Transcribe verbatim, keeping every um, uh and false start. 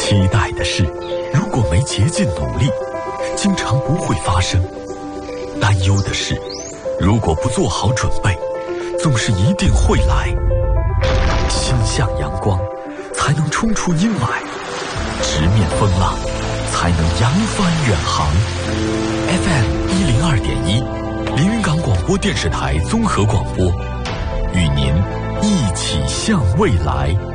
期待的事，如果没竭尽努力，经常不会发生；担忧的事，如果不做好准备，总是一定会来。心向阳光，才能冲出阴霾；直面风浪，才能扬帆远航。F M 一零二点一，连云港广播电视台综合广播，与您一起向未来。